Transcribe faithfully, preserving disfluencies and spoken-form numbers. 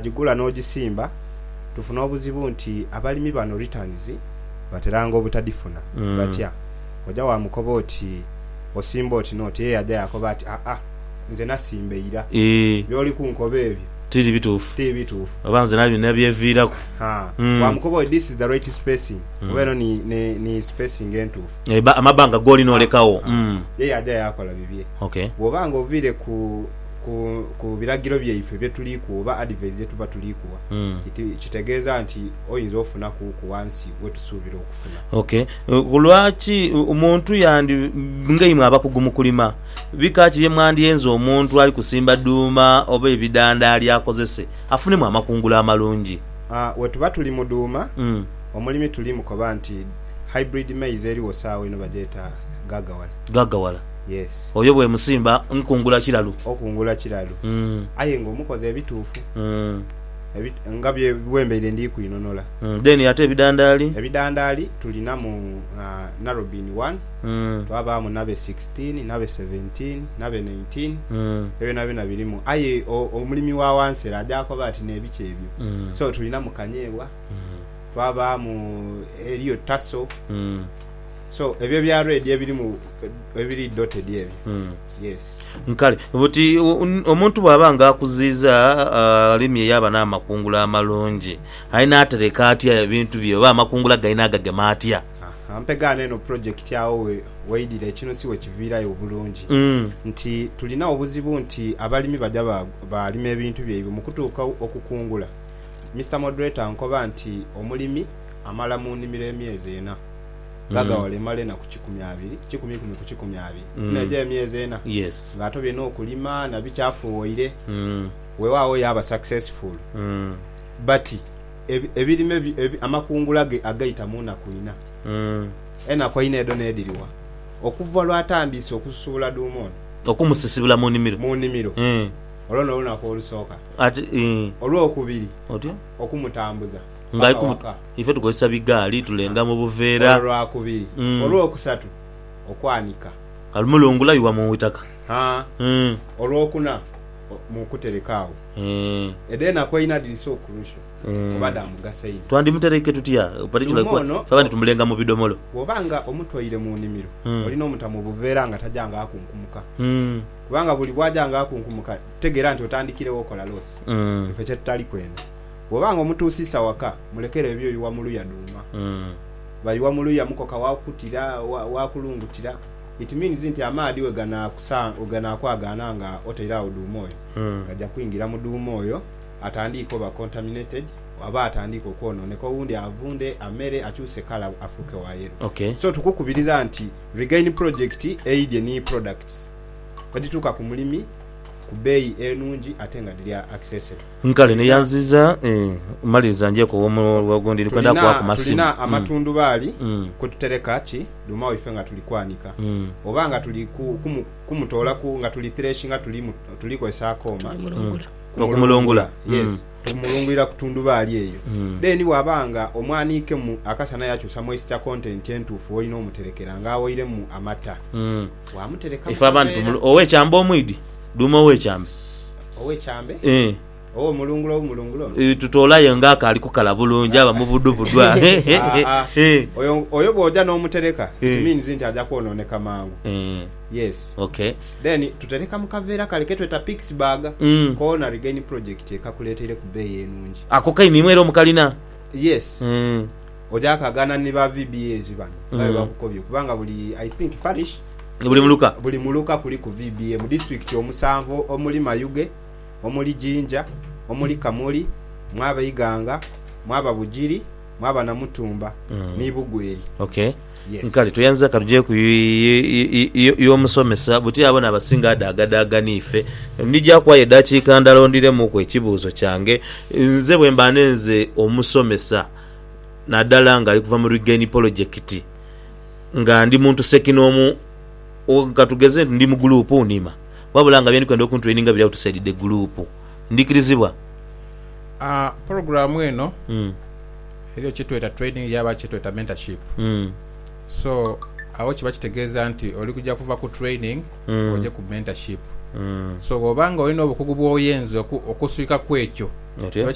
wagigula n'ogisimba tufuna obuzibu nti abalimi bano returns bateranga obutadifuna mm. batya oja wa mukoba oti osimba oti noti ye yajja yakoba ati a a nze nasimbeira eh byoli kunkoba ebyo tiri bitufu tiri bitufu abanze nabyo nabyevirako ha mm. wa mukoba this is the right spacing mm. obeno ni ni, ni spacing entufu e ba amabanga goli nolekawo mm. ye yajja yakola bibye okay wobanga ovire ku ku ku biragiro byaife byetuliku oba advice je tuba tulikuwa mm. kitegeeza nti oyinza ofuna ku kuwansi wetusubira okufuna okay kulwachi omuntu yandi ngayimwe abakugumu kulima bikachi bye mwandi enzo omuntu ali kusimba duma oba ebidanda ali akozese afune mu amakungula amalungi ah uh, wetuba tuli muduma mm. omulimi tuli mukoba nti hybrid maize eri osawe ino bajeta gagawala gagawala yes oyo bwe musimba nkungula kiralu okungula kiralu mm. aye ngo mukoze ebitufu mm. ebit ngabye wembere ndi kuinonola mm. then yate ebidandali ebidandali tulina mu uh, narobin one mm. twaba mu nabe sixteen nabe seventeen nabe nineteen mm. ebe nabe nabirimu aye omulimi wa wansera ajako bati nebiche ebyo mm. so tulina mu kanyebwa mm. twaba mu eliyo taso mm. so ebyo bya red ebiri mu ebiri dotted ebyo mm. yes nkale buti omuntu bwabanga akuziza alimi uh, yaba na makungula amalungi aina atereka atya ebintu byo ba makungula gaina gagema atya ampegana eno project yawo we waidire kino siwe kivira yo bulungi mm. nti tulina obuzibu nti abalimi bajaba balime ebintu byebyo mukutuuka okukungula Mister Moderator nkoba nti omulimi amala mu nimiro emyezi ena gaga mm. wale male na kuchikumi abiri chikumi kumi kuchikumi abiri mm. neje emyezi ena yes ngato bino okulima na bichafu oire mm. wewawo yaba successful mm. but ebirime ebi, ebi, amakungula ge agaita muna kuina mm. ena kwa ine edo nediriwa okuva lwatandise okusula dumon okumusisibula mu nimiro mu nimiro mm. olona oluna ko olusoka ati mm. olwo okubiri otyo okumutambuza ngai ku ife tukozesa bigali tulenga mu buveera olwo akubiri mm. olwo okusatu okwanika alumulungula yuwa mu witaka ha mm. olwo okuna mu kuterekawo mm. edena kwa ina diliso kurusho mm. obada mugasayi twandi mutereke tutya particular kwa fabandi tumulenga mu bidomolo wobanga omutwayire mu nimiro mm. olina omutamu buveera nga tajanga akunkumuka mm. kubanga buli bwajanga akunkumuka tegera nti otandikirewo kola loss mm. ife chetali kwenda wobanga omutusisa waka mulekere ebyo yuwa muluya duma mm. bayuwa muluya mukoka wakutira wakulungutira wa it means nti amadi we gana kusa ogana kwagana nga oteira odumoyo mm. gaja kuingira mu dumoyo atandiko ba contaminated aba atandiko kono neko wundi avunde amere achuse kala afuke wayero okay so tukukubiriza nti regain project aid ni products badituka ku mulimi ku bei enungi atenga dilia accessible nkale ne yanziza eh maliza nje ko wagondi likwenda kwa ku masimu tulina amatundu bali mm. kututereka chi duma ifenga tulikwanika mm. obanga tuliku kumutola ku nga tuli threshing tuli tuliko esakoma okumulongula yes tumulungulira kutundu bali eyo mm. then wabanga omwanike mu akasana yacho sa moisture content entufu olina omuterekera nga awoire mu amata mm. wa mutereka ifabandi owe chambo omwidi duma owe chambe owe chambe eh owo mulungulo owo mulungulo e, tutola yenga akali kukala bulungi aba mu budu budwa oyo oyo boja no mutereka it means nti aja kuononeka mangu eh yes okay then tutereka mukavera kale ketwe ta Pittsburgh mm. kona regain project ekakuletere ku bei enungi ako kai ni mwero mukalina yes mm. oja kagana ni ba V B As bano mm. bayo bakukobye kubanga buli I think parish buli muluka buli muluka kuli ku V B A mu district omusanvu omuli Mayuge omuli Jinja omuli Kamuli mwaba Iganga mwaba Bujiri mwaba na Mutumba mm. ni Bugweri okay yes nkali tuyanza katuje ku yo musomesa buti abona abasinga adagadaga nife ndija kwa yedachi kandalondire mu kwe kibuzo kyange nze bwe mbanenze omusomesa nadala nga ali kuva mu regain project nga ndi muntu sekinomu okatugeze ndi mu group unima wabulanga byeni kwenda okuntraininga bya outside the group ndikirizibwa ah uh, program eno mm. eriyo kitweta training yaba kitweta mentorship mm. so awo kiba kitegeeza nti oli kujja kuva ku training mm. oje ku mentorship mm. so obanga olina obukugu bw'oyenza okuswika kwekyo okay.